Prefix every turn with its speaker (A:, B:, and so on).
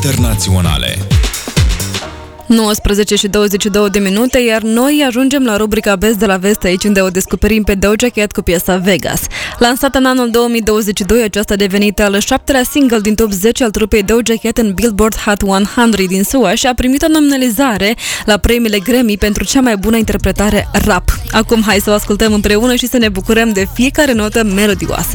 A: internaționale.
B: 19 și 22 de minute, iar noi ajungem la rubrica Best de la Vest, aici unde o descoperim pe Doja Cat cu piesa Vegas. Lansată în anul 2022, aceasta a devenit al 7-lea single din top 10 al trupei Doja Cat în Billboard Hot 100 din SUA și a primit o nominalizare la premiile Grammy pentru cea mai bună interpretare rap. Acum hai să o ascultăm împreună și să ne bucurăm de fiecare notă melodioasă.